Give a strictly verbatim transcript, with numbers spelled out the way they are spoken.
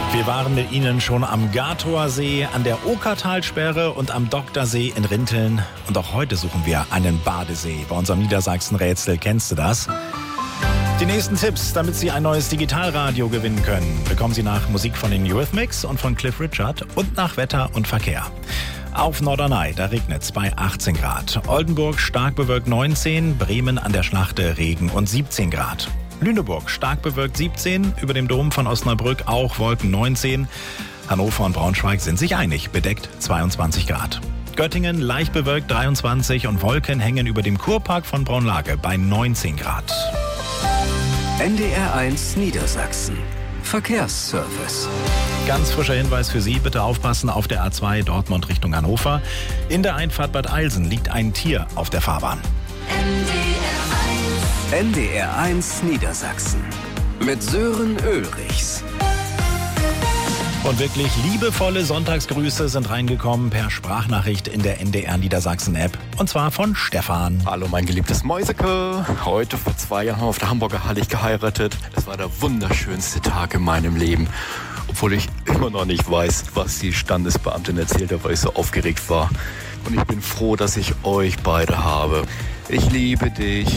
Wir waren mit Ihnen schon am Gatower-See, an der Okertalsperre und am Doktorsee in Rinteln. Und auch heute suchen wir einen Badesee. Bei unserem Niedersachsen-Rätsel kennst du das? Die nächsten Tipps, damit Sie ein neues Digitalradio gewinnen können, bekommen Sie nach Musik von den Eurythmics und von Cliff Richard und nach Wetter und Verkehr. Auf Norderney, da regnet es bei achtzehn Grad. Oldenburg stark bewölkt neunzehn, Bremen an der Schlachte Regen und siebzehn Grad. Lüneburg stark bewölkt siebzehn, über dem Dom von Osnabrück auch Wolken neunzehn. Hannover und Braunschweig sind sich einig, bedeckt zweiundzwanzig Grad. Göttingen leicht bewölkt dreiundzwanzig und Wolken hängen über dem Kurpark von Braunlage bei neunzehn Grad. N D R eins Niedersachsen. Verkehrsservice. Ganz frischer Hinweis für Sie, bitte aufpassen auf der A zwei Dortmund Richtung Hannover. In der Einfahrt Bad Eilsen liegt ein Tier auf der Fahrbahn. N D R eins Niedersachsen mit Sören Ulrichs. Und wirklich liebevolle Sonntagsgrüße sind reingekommen per Sprachnachricht in der N D R Niedersachsen-App. Und zwar von Stefan. Hallo mein geliebtes Mäuseke. Heute vor zwei Jahren haben wir auf der Hamburger Halle geheiratet. Das war der wunderschönste Tag in meinem Leben. Obwohl ich immer noch nicht weiß, was die Standesbeamtin erzählt hat, weil ich so aufgeregt war. Und ich bin froh, dass ich euch beide habe. Ich liebe dich.